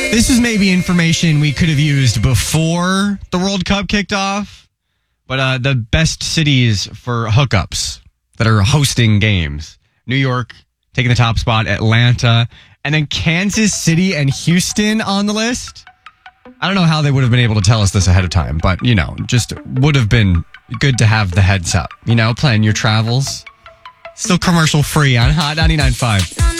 This is maybe information we could have used before the World Cup kicked off, but the best cities for hookups that are hosting games. New York taking the top spot, Atlanta, and then Kansas City and Houston on the list. I don't know how they would have been able to tell us this ahead of time, but, just would have been good to have the heads up. Plan your travels. Still commercial free on Hot 99.5.